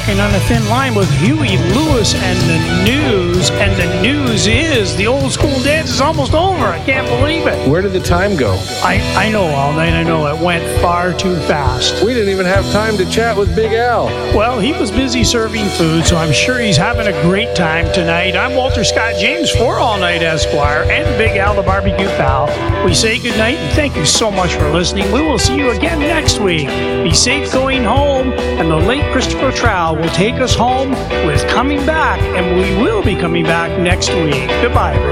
walking on a thin line with Huey Lewis and the news. And the news is the old school dance is almost over. I can't believe it. Where did the time go? I know, All Night. I know. It went far too fast. We didn't even have time to chat with Big Al. Well, he was busy serving food, so I'm sure he's having a great time tonight. I'm Walter Scott James for All Night Esquire and Big Al, the barbecue pal. We say goodnight and thank you so much for listening. We will see you again next week. Be safe going home, and the late Christopher Trow will take us home with Coming Back, and we will be coming back next week. Goodbye, everyone.